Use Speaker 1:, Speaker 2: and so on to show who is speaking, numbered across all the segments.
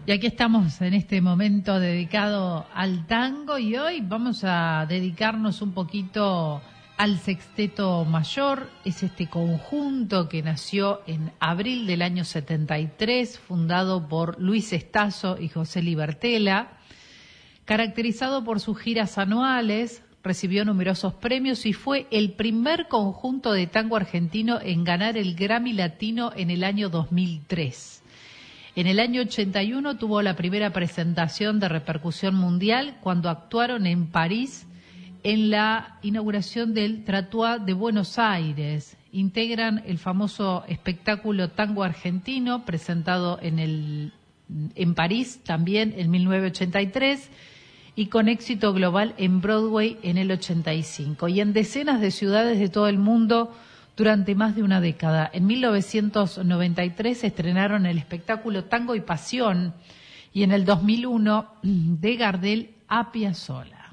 Speaker 1: Y aquí estamos en este momento dedicado al tango y hoy vamos a dedicarnos un poquito al Sexteto Mayor. Es este conjunto que nació en abril del año 73, fundado por Luis Estazo y José Libertela, caracterizado por sus giras anuales. Recibió numerosos premios y fue el primer conjunto de tango argentino en ganar el Grammy Latino en el año 2003. En el año 81 tuvo la primera presentación de repercusión mundial cuando actuaron en París en la inauguración del Trottoir de Buenos Aires. Integran el famoso espectáculo Tango Argentino, presentado en París también en 1983, y con éxito global en Broadway en el 85, y en decenas de ciudades de todo el mundo durante más de una década. En 1993 estrenaron el espectáculo Tango y Pasión, y en el 2001 de Gardel a Piazzolla.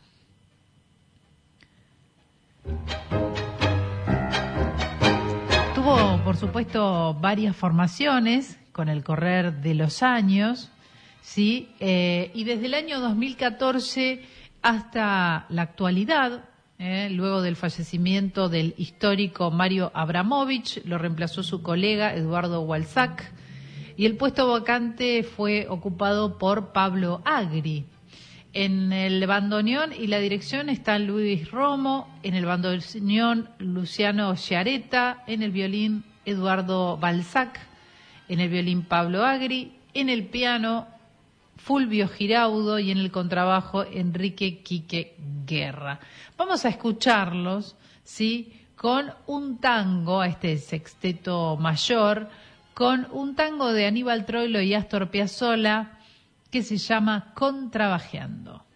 Speaker 1: Tuvo, por supuesto, varias formaciones con el correr de los años, ¿sí? Y desde el año 2014 hasta la actualidad, luego del fallecimiento del histórico Mario Abramovich, lo reemplazó su colega Eduardo Walsac, y el puesto vacante fue ocupado por Pablo Agri. En el bandoneón y la dirección está Luis Romo, en el bandoneón Luciano Sciaretta, en el violín Eduardo Balzac, en el violín Pablo Agri, en el piano Fulvio Giraudo y en el contrabajo Enrique Quique Guerra. Vamos a escucharlos, ¿sí?, con un tango, a este Sexteto Mayor, con un tango de Aníbal Troilo y Astor Piazzolla que se llama Contrabajeando.